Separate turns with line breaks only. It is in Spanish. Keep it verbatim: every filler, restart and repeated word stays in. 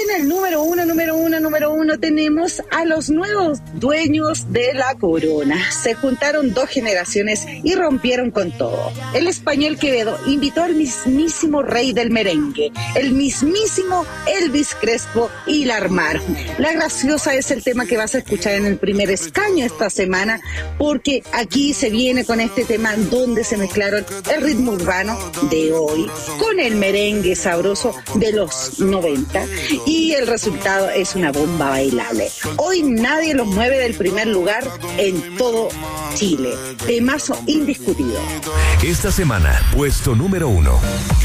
en el número uno, número uno, número uno tenemos a los nuevos dueños de la corona. Se juntaron dos generaciones y rompieron con todo. El español Quevedo invitó al mismísimo rey del merengue, el mismísimo Elvis Crespo, y la armaron. La graciosa es el tema que vas a escuchar en el primer escaño esta semana, porque aquí se viene con este tema donde se mezclaron el ritmo urbano de hoy con el merengue sabroso de los noventa, y el resultado es una bomba bailable. Hoy nadie los mueve del primer lugar en todo Chile. Temazo indiscutido.
Esta semana, puesto número uno.